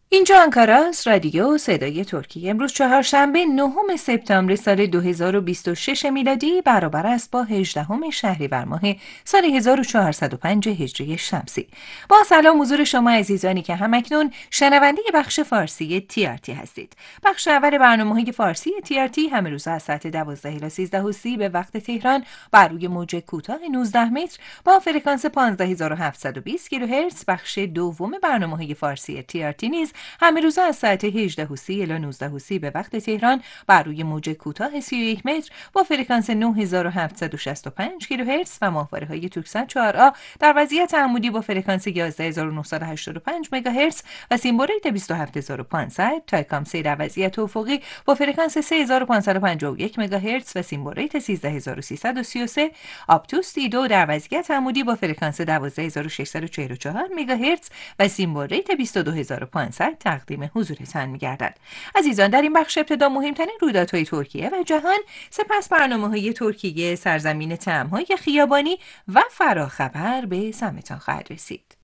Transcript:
اینجا آنکاراست، رادیو صدای ترکیه. امروز چهارشنبه 9 سپتامبر سال 2026 میلادی برابر است با 18 شهریور ماه سال 1405 هجری شمسی. با سلام حضور شما عزیزانی که همکنون شنونده بخش فارسی TRT هستید. بخش اول برنامه‌های فارسی TRT همه روز از ساعت 12 الی 13:30 به وقت تهران بر روی موج کوتاه 19 متر با فرکانس 15720 کیلوهرتز. بخش دوم برنامه‌های فارسی TRT نیز همه روزه از ساعت 18:30 الی 19:30 به وقت تهران بر روی موج کوتاه 31 متر با فرکانس 9765 کیلوهرتز و ماهواره‌های توکسن 4A در وضعیت عمودی با فرکانس 11985 مگاهرتز و سیمبل 27500 تا کام سیر وضعیت افقی با فرکانس 3551 مگاهرتز و سیمبل 13333 آپتوس دیدو در وضعیت عمودی با فرکانس 12644 مگاهرتز و سیمبل 22500 تقدیم حضورتان می‌گردد. عزیزان، در این بخش ابتدا مهمترین رویدادهای ترکیه و جهان، سپس برنامه‌های ترکیه، سرزمین طعم‌های خیابانی و فراخبر به سمتان خواهد رسید.